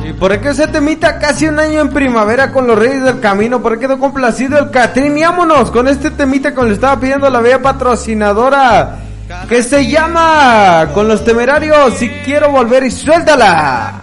¿Y por qué ese temita casi un año en primavera con los Reyes del Camino? ¿Por qué quedó complacido el Catrín? Y vámonos con este temita que le estaba pidiendo la bella patrocinadora, que se llama Con los Temerarios, Si Quiero Volver, y suéltala.